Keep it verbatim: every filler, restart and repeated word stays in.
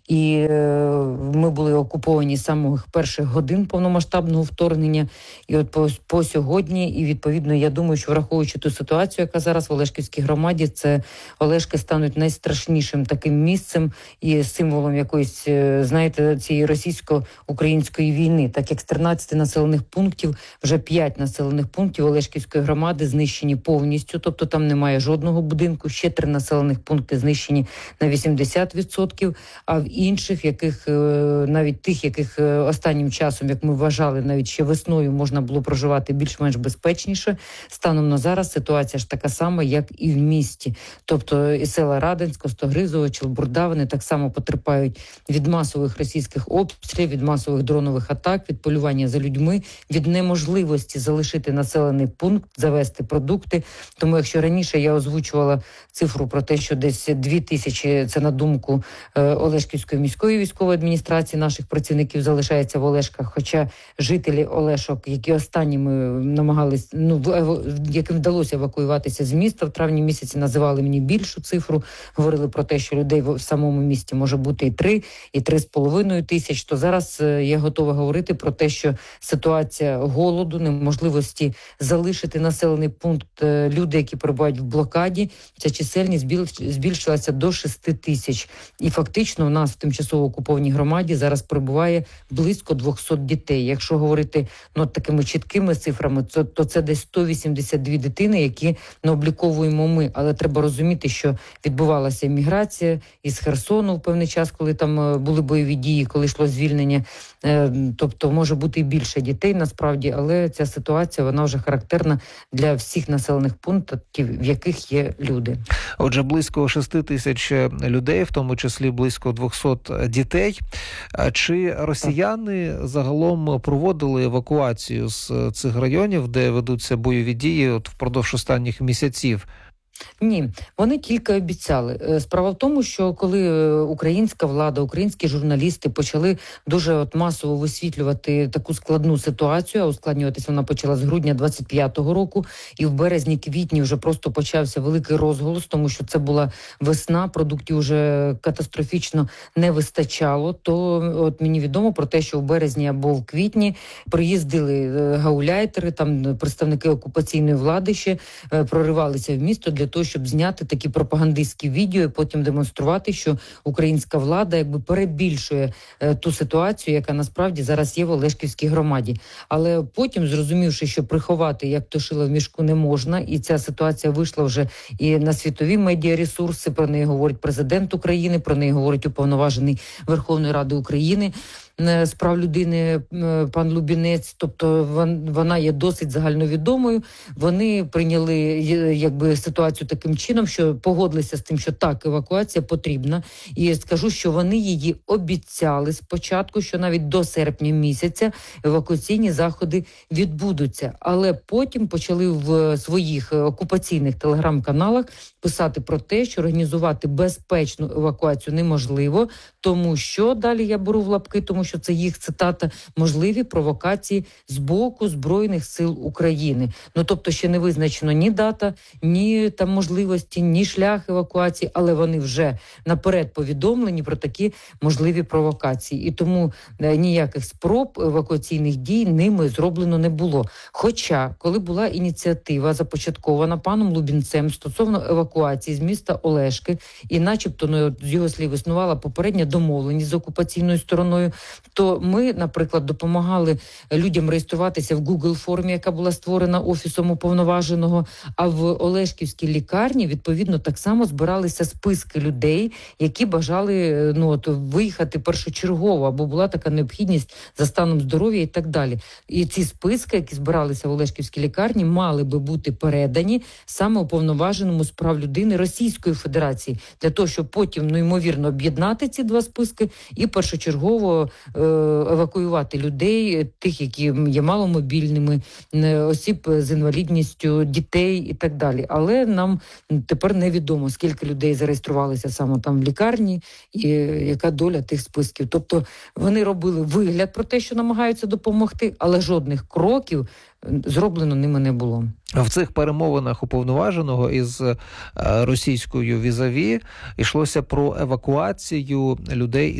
І е, ми були окуповані з самих перших годин повномасштабного вторгнення. І от по, по сьогодні, і відповідно, я думаю, що враховуючи ту ситуацію, яка зараз в Олешківській громаді, це Олешки стануть найстрашнішим таким місцем і символом якоїсь, знаєте, цієї російсько-української війни. Так як з тринадцяти населених пунктів, вже п'ять населених пунктів Олешківської громади знищені повністю, тобто там немає жодного будинку, ще три населених пункти знищені на вісімдесят відсотків, а в інших, яких навіть тих, яких останнім часом, як ми вважали, навіть ще весною можна було проживати більш-менш безпечніше, станом на зараз ситуація ж така сама, як і в місті. Тобто і села Радинського, Стогризово, Челбурда, вони так само потерпають від масових російських обстрілів, від масових дронових атак, від полювання за людьми, від неможливості залишити населений пункт, завести продукти. Тому якщо раніше я озвучувала цифру про те, що десь дві тисячі, це на думку е, Олешківської міської військової адміністрації, наших працівників залишається в Олешках, хоча жителі Олешок, які останніми намагались, ну, яким вдалося евакуюватися з міста в травні місяці, називали мені більшу цифру, говорили про те, що людей в самому місті може бути і три, і три з половиною тисяч, то зараз я готова говорити про те, що ситуація голоду, неможливості залишити населений пункт, люди, які перебувають в блокаді, ця чисельність збільшилася до шести тисяч. І фактично у нас в тимчасово окупованій громаді зараз перебуває близько двохсот дітей. Якщо говорити ну, такими чіткими цифрами, то, то це десь сто вісімдесят дві дитини, які не обліковуємо ми. Але треба розуміти, що відбувалася міграція із Херсону в певний час, коли там були бойові дії, коли йшло звільнення. Тобто може бути і більше дітей насправді, але ця ситуація, вона вже характерна для всіх населених пунктів, в яких є люди. Отже, близько шести тисяч людей, в тому числі близько двохсот дітей. Чи росіяни так. загалом проводили евакуацію з цих районів, де ведуться бойові дії от впродовж останніх місяців? Ні, вони тільки обіцяли. Справа в тому, що коли українська влада, українські журналісти почали дуже от масово висвітлювати таку складну ситуацію, а ускладнюватися вона почала з грудня двадцять п'ятого року, і в березні-квітні вже просто почався великий розголос, тому що це була весна, продуктів вже катастрофічно не вистачало, то от мені відомо про те, що в березні або в квітні приїздили гауляйтери, там представники окупаційної влади ще проривалися в місто для того, щоб зняти такі пропагандистські відео і потім демонструвати, що українська влада якби перебільшує е, ту ситуацію, яка насправді зараз є в Олешківській громаді. Але потім, зрозумівши, що приховати, як то шило в мішку, не можна, і ця ситуація вийшла вже і на світові медіаресурси, про неї говорить президент України, про неї говорить уповноважений Верховної Ради України з прав людини пан Лубінець, тобто вона є досить загальновідомою. Вони прийняли якби ситуацію таким чином, що погодилися з тим, що так, евакуація потрібна. І скажу, що вони її обіцяли спочатку, що навіть до серпня місяця евакуаційні заходи відбудуться. Але потім почали в своїх окупаційних телеграм-каналах писати про те, що організувати безпечну евакуацію неможливо, тому що, далі я беру в лапки, тому що це їх цитата, можливі провокації з боку Збройних сил України. Ну, тобто ще не визначено ні дата, ні там можливості, ні шлях евакуації, але вони вже наперед повідомлені про такі можливі провокації. І тому е, ніяких спроб евакуаційних дій ними зроблено не було. Хоча, коли була ініціатива започаткована паном Лубінцем стосовно евакуації з міста Олешки, і начебто, ну, з його слів, існувала попередня домовленість з окупаційною стороною, то ми, наприклад, допомагали людям реєструватися в Google формі, яка була створена Офісом уповноваженого, а в Олешківській лікарні, відповідно, так само збиралися списки людей, які бажали ну, от, виїхати першочергово, або була така необхідність за станом здоров'я і так далі. І ці списки, які збиралися в Олешківській лікарні, мали би бути передані саме уповноваженому з прав людини Російської Федерації, для того, щоб потім, ну, ймовірно, об'єднати ці два списки і першочергово евакуювати людей, тих, які є маломобільними, осіб з інвалідністю, дітей і так далі. Але нам тепер невідомо, скільки людей зареєструвалися саме там в лікарні і яка доля тих списків. Тобто вони робили вигляд про те, що намагаються допомогти, але жодних кроків зроблено ними не було. В цих перемовинах уповноваженого із російською візаві йшлося про евакуацію людей